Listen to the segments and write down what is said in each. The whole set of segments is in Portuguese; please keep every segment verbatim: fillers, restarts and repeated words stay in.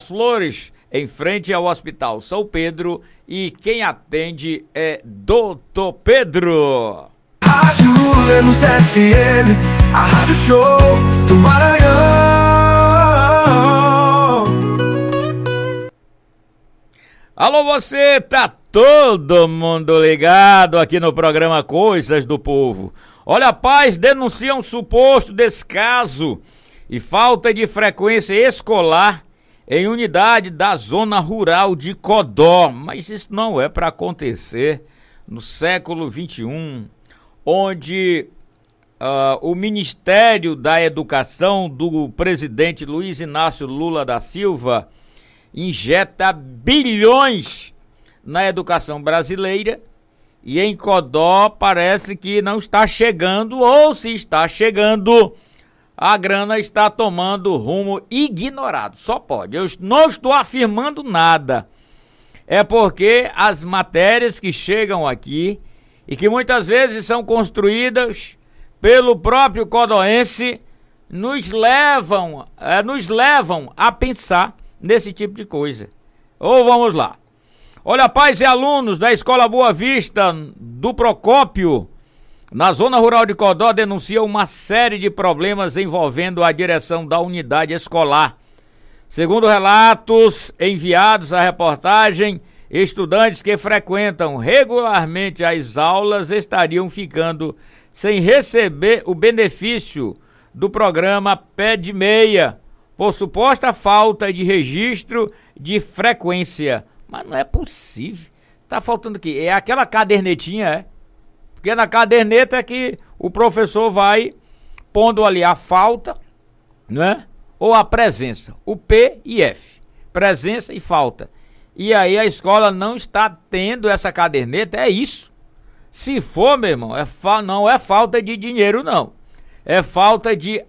Flores, em frente ao Hospital São Pedro, e quem atende é doutor Pedro. Rádio Lemos F M, a Rádio Show do Maranhão. Alô, você, tá todo mundo ligado aqui no programa Coisas do Povo. Olha, pais denunciam suposto descaso e falta de frequência escolar em unidade da zona rural de Codó. Mas isso não é para acontecer no século vinte e um, onde uh, o Ministério da Educação do presidente Luiz Inácio Lula da Silva injeta bilhões na educação brasileira, e em Codó parece que não está chegando, ou se está chegando, a grana está tomando rumo ignorado. Só pode. Eu não estou afirmando nada. É porque as matérias que chegam aqui e que muitas vezes são construídas pelo próprio codoense nos levam, é, nos levam a pensar nesse tipo de coisa. Ou vamos lá. Olha, pais e alunos da Escola Boa Vista do Procópio, na zona rural de Codó, denunciam uma série de problemas envolvendo a direção da unidade escolar. Segundo relatos enviados à reportagem, estudantes que frequentam regularmente as aulas estariam ficando sem receber o benefício do programa Pé de Meia, por suposta falta de registro de frequência. Mas não é possível. Tá faltando o quê? É aquela cadernetinha, é? Porque na caderneta é que o professor vai pondo ali a falta, né? Ou a presença. O P e F. Presença e falta. E aí a escola não está tendo essa caderneta, é isso. Se for, meu irmão, é fa- não é falta de dinheiro, não. É falta de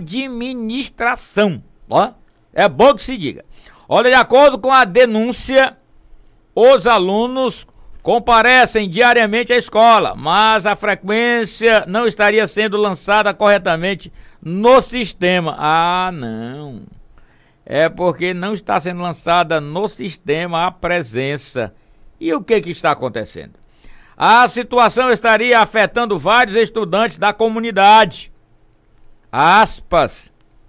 administração. Ó, é bom que se diga. Olha, de acordo com a denúncia, os alunos comparecem diariamente à escola, mas a frequência não estaria sendo lançada corretamente no sistema. Ah, não. É porque não está sendo lançada no sistema a presença. E o que que está acontecendo? A situação estaria afetando vários estudantes da comunidade. Aspas.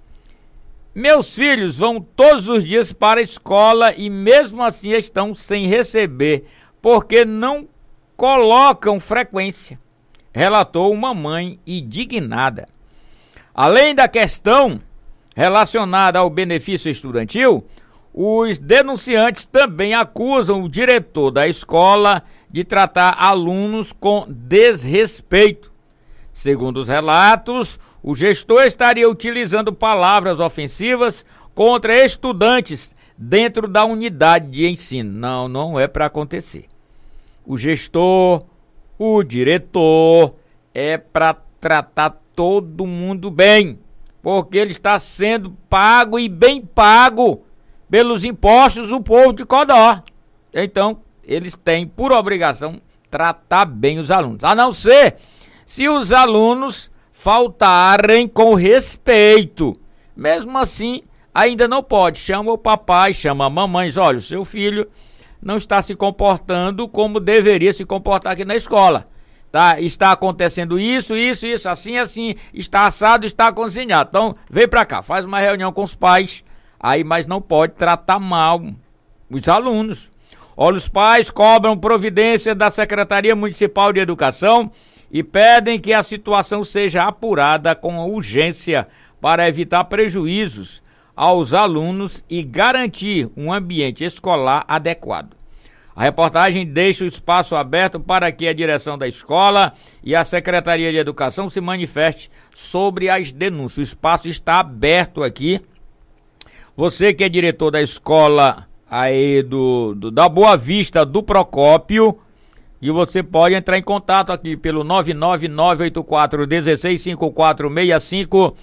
Meus filhos vão todos os dias para a escola e mesmo assim estão sem receber, porque não colocam frequência, relatou uma mãe indignada. Além da questão relacionada ao benefício estudantil, os denunciantes também acusam o diretor da escola de tratar alunos com desrespeito. Segundo os relatos, o gestor estaria utilizando palavras ofensivas contra estudantes dentro da unidade de ensino. Não, não é para acontecer. O gestor, o diretor, é para tratar todo mundo bem, porque ele está sendo pago e bem pago pelos impostos do povo de Codó. Então, eles têm por obrigação tratar bem os alunos, a não ser se os alunos faltarem com respeito. Mesmo assim, ainda não pode. Chama o papai, chama a mamãe. Olha, o seu filho não está se comportando como deveria se comportar aqui na escola. Tá? Está acontecendo isso, isso, isso, assim, assim. Está assado, está cozinhado. Então, vem pra cá, faz uma reunião com os pais. Aí, mas não pode tratar mal os alunos. Olha, os pais cobram providência da Secretaria Municipal de Educação e pedem que a situação seja apurada com urgência para evitar prejuízos aos alunos e garantir um ambiente escolar adequado. A reportagem deixa o espaço aberto para que a direção da escola e a Secretaria de Educação se manifeste sobre as denúncias. O espaço está aberto aqui. Você que é diretor da escola aí do, do da Boa Vista do Procópio, e você pode entrar em contato aqui pelo nove nove nove oito quatro um seis cinco quatro seis cinco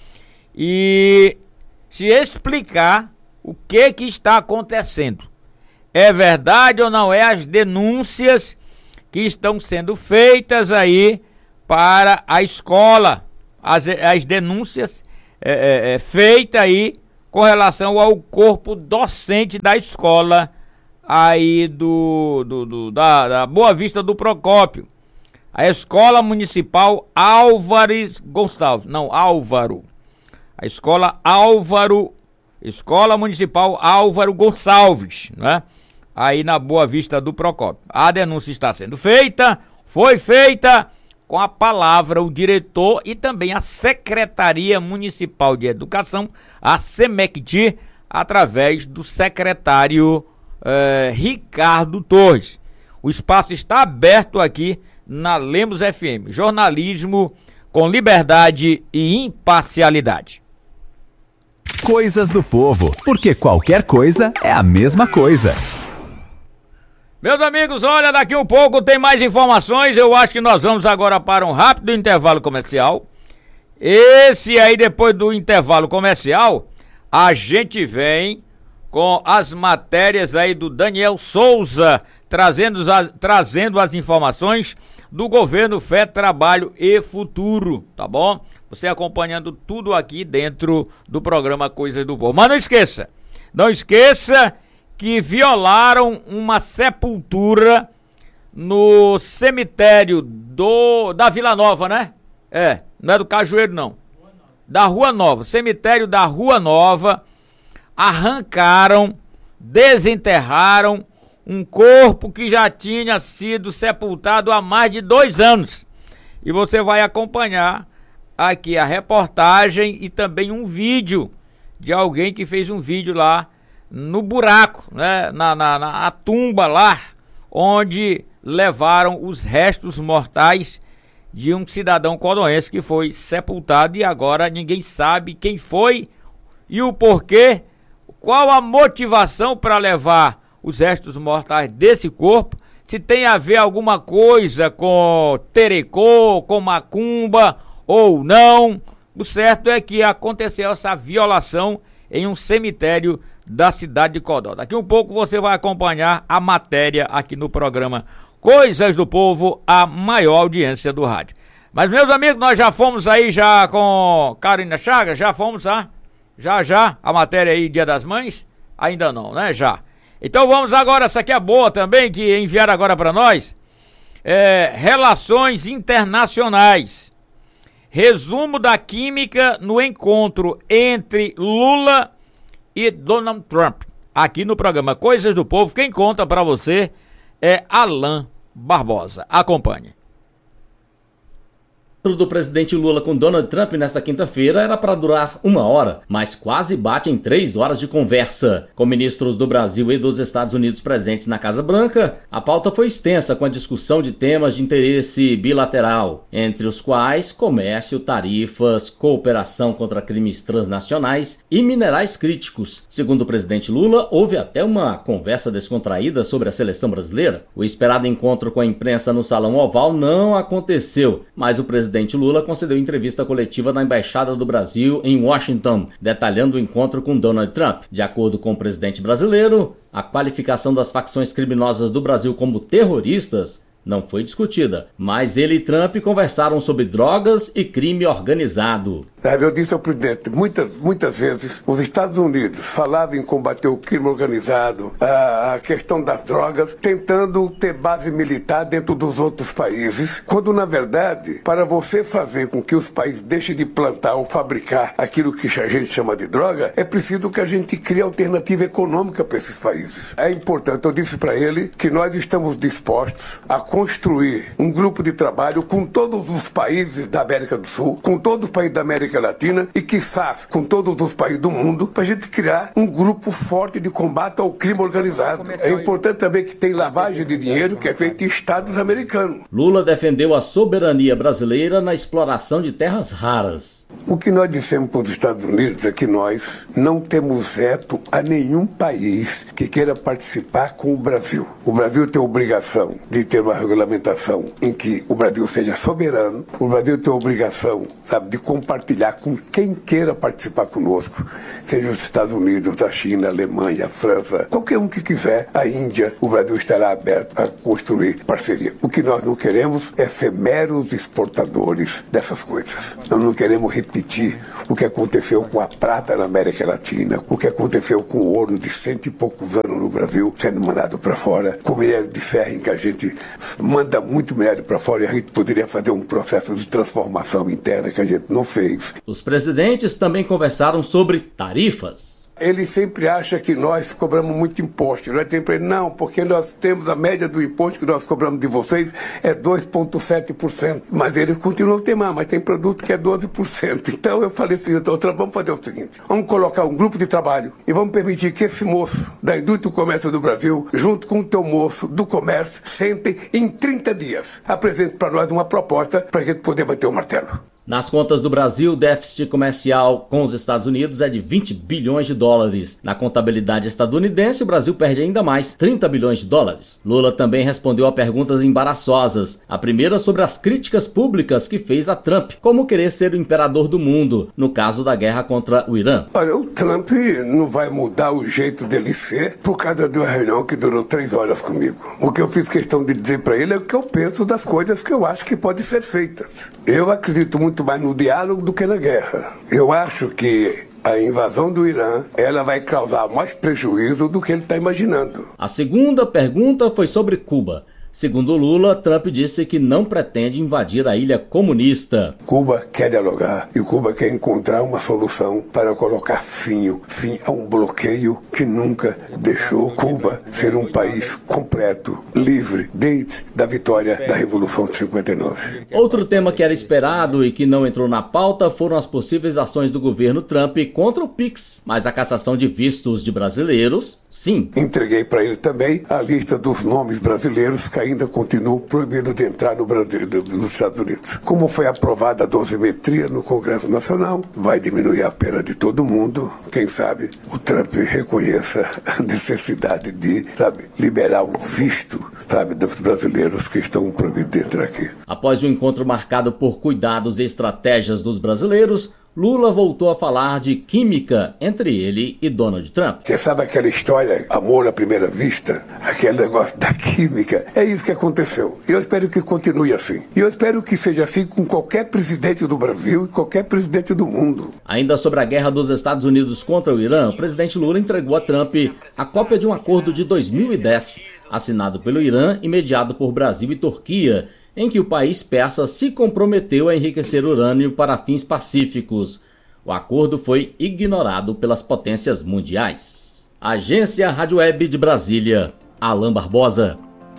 e se explicar o que que está acontecendo. É verdade ou não é as denúncias que estão sendo feitas aí para a escola, as, as denúncias é, é, é, feitas aí com relação ao corpo docente da escola aí do, do, do da, da Boa Vista do Procópio. A Escola Municipal Álvares Gonçalves, não, Álvaro. A Escola Álvaro, Escola Municipal Álvaro Gonçalves, né? Aí na Boa Vista do Procópio. A denúncia está sendo feita, foi feita com a palavra o diretor e também a Secretaria Municipal de Educação, a SEMECTI, através do secretário eh, Ricardo Torres. O espaço está aberto aqui na Lemos F M, jornalismo com liberdade e imparcialidade. Coisas do povo, porque qualquer coisa é a mesma coisa. Meus amigos, olha, daqui um pouco tem mais informações. Eu acho que nós vamos agora para um rápido intervalo comercial. Esse aí, depois do intervalo comercial, a gente vem com as matérias aí do Daniel Souza, trazendo as, trazendo as informações do governo Fé, Trabalho e Futuro, tá bom? Você acompanhando tudo aqui dentro do programa Coisas do Povo. Mas não esqueça, não esqueça que violaram uma sepultura no cemitério do, da Vila Nova, né? É, não é do Cajueiro, não. Da Rua Nova, cemitério da Rua Nova, arrancaram, desenterraram um corpo que já tinha sido sepultado há mais de dois anos. E você vai acompanhar aqui a reportagem e também um vídeo de alguém que fez um vídeo lá no buraco, né? Na, na, na tumba lá, onde levaram os restos mortais de um cidadão coroense que foi sepultado e agora ninguém sabe quem foi e o porquê, qual a motivação para levar os restos mortais desse corpo, se tem a ver alguma coisa com terecô, com macumba ou não. O certo é que aconteceu essa violação em um cemitério da cidade de Codó. Daqui um pouco você vai acompanhar a matéria aqui no programa Coisas do Povo, a maior audiência do rádio. Mas, meus amigos, nós já fomos aí já com Carolina Chagas, já fomos, ah? Já, já, a matéria aí, Dia das Mães? Ainda não, né? Já. Então vamos agora, essa aqui é boa também, que enviaram agora para nós. É, relações internacionais. Resumo da química no encontro entre Lula e Donald Trump. Aqui no programa Coisas do Povo, quem conta para você é Alain Barbosa. Acompanhe. O do presidente Lula com Donald Trump nesta quinta-feira era para durar uma hora, mas quase bate em três horas de conversa. Com ministros do Brasil e dos Estados Unidos presentes na Casa Branca, a pauta foi extensa com a discussão de temas de interesse bilateral, entre os quais comércio, tarifas, cooperação contra crimes transnacionais e minerais críticos. Segundo o presidente Lula, houve até uma conversa descontraída sobre a seleção brasileira. O esperado encontro com a imprensa no Salão Oval não aconteceu, mas o presidente O presidente Lula concedeu entrevista coletiva na Embaixada do Brasil em Washington, detalhando o encontro com Donald Trump. De acordo com o presidente brasileiro, a qualificação das facções criminosas do Brasil como terroristas não foi discutida, mas ele e Trump conversaram sobre drogas e crime organizado. Eu disse ao presidente, muitas, muitas vezes os Estados Unidos falavam em combater o crime organizado, a questão das drogas, tentando ter base militar dentro dos outros países, quando na verdade, para você fazer com que os países deixem de plantar ou fabricar aquilo que a gente chama de droga, é preciso que a gente crie alternativa econômica para esses países. É importante, eu disse para ele que nós estamos dispostos a construir um grupo de trabalho com todos os países da América do Sul, com todos os países da América Latina e, quiçás, com todos os países do mundo, para a gente criar um grupo forte de combate ao crime organizado. É importante também que tem lavagem de dinheiro que é feita em estados americanos. Lula defendeu a soberania brasileira na exploração de terras raras. O que nós dissemos para os Estados Unidos é que nós não temos veto a nenhum país que queira participar com o Brasil. O Brasil tem a obrigação de ter uma regulamentação em que o Brasil seja soberano. O Brasil tem a obrigação, sabe, de compartilhar com quem queira participar conosco, seja os Estados Unidos, a China, a Alemanha, a França, qualquer um que quiser, a Índia. O Brasil estará aberto a construir parceria. O que nós não queremos é ser meros exportadores dessas coisas. Nós não queremos repetir o que aconteceu com a prata na América Latina, o que aconteceu com o ouro de cento e poucos anos no Brasil sendo mandado para fora, com o minério de ferro em que a gente manda muito minério para fora e a gente poderia fazer um processo de transformação interna que a gente não fez. Os presidentes também conversaram sobre tarifas. Ele sempre acha que nós cobramos muito imposto. Nós temos para ele, não, porque nós temos a média do imposto que nós cobramos de vocês é dois vírgula sete por cento. Mas eles continuam a ter mais, mas tem produto que é doze por cento. Então eu falei assim, doutor, vamos fazer o seguinte, vamos colocar um grupo de trabalho e vamos permitir que esse moço da indústria do comércio do Brasil, junto com o teu moço do comércio, sentem em trinta dias. Apresente para nós uma proposta para a gente poder bater o martelo. Nas contas do Brasil, o déficit comercial com os Estados Unidos é de vinte bilhões de dólares. Na contabilidade estadunidense, o Brasil perde ainda mais, trinta bilhões de dólares. Lula também respondeu a perguntas embaraçosas. A primeira sobre as críticas públicas que fez a Trump, como querer ser o imperador do mundo, no caso da guerra contra o Irã. Olha, o Trump não vai mudar o jeito dele ser por causa de uma reunião que durou três horas comigo. O que eu fiz questão de dizer para ele é o que eu penso das coisas que eu acho que podem ser feitas. Eu acredito muito muito mais no diálogo do que na guerra. Eu acho que a invasão do Irã, ela vai causar mais prejuízo do que ele está imaginando. A segunda pergunta foi sobre Cuba. Segundo Lula, Trump disse que não pretende invadir a ilha comunista. Cuba quer dialogar e Cuba quer encontrar uma solução para colocar fim, fim a um bloqueio que nunca deixou Cuba ser um país completo, livre, desde a vitória da Revolução de cinquenta e nove. Outro tema que era esperado e que não entrou na pauta foram as possíveis ações do governo Trump contra o Pix, mas a cassação de vistos de brasileiros, sim. Entreguei para ele também a lista dos nomes brasileiros que ainda continuam proibidos de entrar no Brasil, nos Estados Unidos. Como foi aprovada a dosimetria no Congresso Nacional, vai diminuir a pena de todo mundo. Quem sabe o Trump reconheça a necessidade de, sabe, liberar o visto, sabe, dos brasileiros que estão proibidos de entrar aqui. Após o encontro marcado por cuidados e estratégias dos brasileiros, Lula voltou a falar de química entre ele e Donald Trump. Você sabe aquela história, amor à primeira vista? Aquele negócio da química? É isso que aconteceu. E eu espero que continue assim. E eu espero que seja assim com qualquer presidente do Brasil e qualquer presidente do mundo. Ainda sobre a guerra dos Estados Unidos contra o Irã, o presidente Lula entregou a Trump a cópia de um acordo de dois mil e dez, assinado pelo Irã e mediado por Brasil e Turquia, em que o país persa se comprometeu a enriquecer urânio para fins pacíficos. O acordo foi ignorado pelas potências mundiais. Agência Rádio Web de Brasília, Alan Barbosa.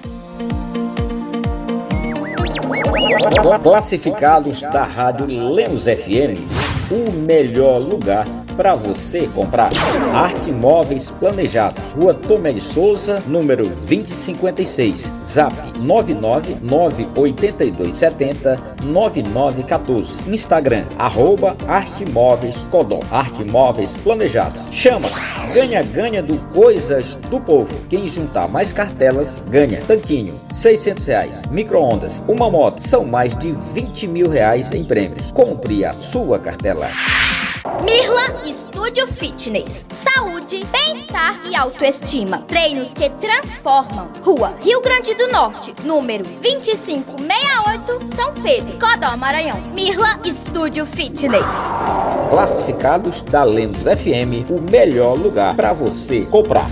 Classificados da Rádio Lemos F M, o melhor lugar para você comprar. Arte Móveis Planejados, Rua Tomé de Souza, número vinte e cinquenta e seis, Zap nove nove nove oito dois sete zero nove nove um quatro, Instagram, arroba Arte Móveis Codó. Arte Móveis Planejados. Chama! Ganha-ganha do Coisas do Povo. Quem juntar mais cartelas, ganha. Tanquinho, seiscentos reais. Micro-ondas, uma moto. São mais de vinte mil reais em prêmios. Compre a sua cartela. Mirla Estúdio Fitness. Saúde, bem-estar e autoestima. Treinos que transformam. Rua Rio Grande do Norte, número vinte e cinco sessenta e oito, São Pedro, Codó, Maranhão. Mirla Estúdio Fitness. Classificados da Lemos F M, o melhor lugar para você comprar.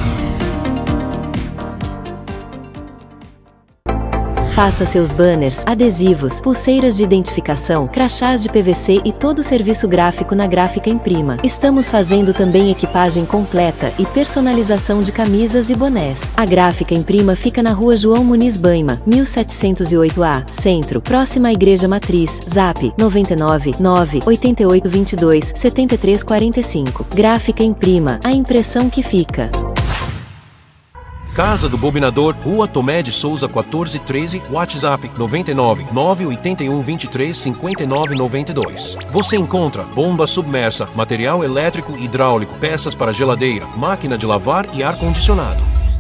Faça seus banners, adesivos, pulseiras de identificação, crachás de P V C e todo o serviço gráfico na Gráfica Imprima. Estamos fazendo também equipagem completa e personalização de camisas e bonés. A Gráfica Imprima fica na Rua João Muniz Baima, mil setecentos e oito A, Centro, próxima à Igreja Matriz. Zap nove nove nove oito oito dois dois sete três quatro cinco. Gráfica Imprima, a impressão que fica. Casa do Bobinador, Rua Tomé de Souza quatorze treze, WhatsApp nove nove nove oito um dois três cinco nove nove dois. Você encontra bomba submersa, material elétrico e hidráulico, peças para geladeira, máquina de lavar e ar-condicionado.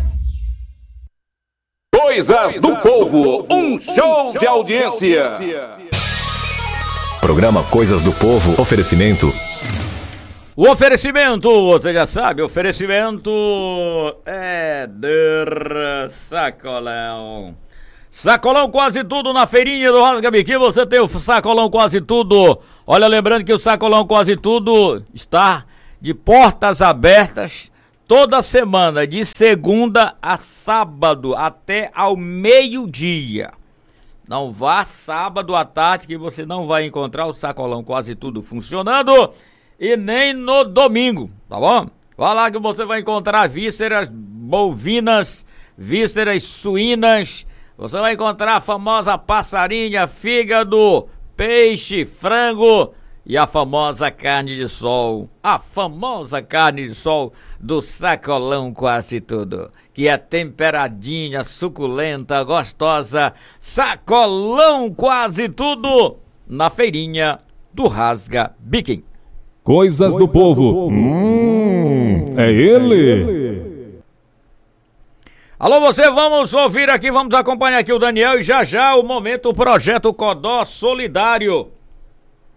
Coisas do Povo, um show de audiência. Programa Coisas do Povo, oferecimento. O oferecimento, você já sabe, oferecimento é de Sacolão. Sacolão quase tudo na feirinha do Rasga Biquinho, você tem o Sacolão quase tudo Olha, lembrando que o Sacolão Quase Tudo está de portas abertas toda semana, de segunda a sábado, até ao meio-dia. Não vá sábado à tarde que você não vai encontrar o Sacolão Quase Tudo funcionando, e nem no domingo, tá bom? Vá lá que você vai encontrar vísceras bovinas, vísceras suínas, você vai encontrar a famosa passarinha, fígado, peixe, frango e a famosa carne de sol. A famosa carne de sol do Sacolão Quase Tudo, que é temperadinha, suculenta, gostosa. Sacolão Quase Tudo na feirinha do Rasga Biquim. Coisas, Coisas do, povo. do povo. Hum, é ele. Alô, você, vamos ouvir aqui, vamos acompanhar aqui o Daniel e já já o momento Projeto Codó Solidário.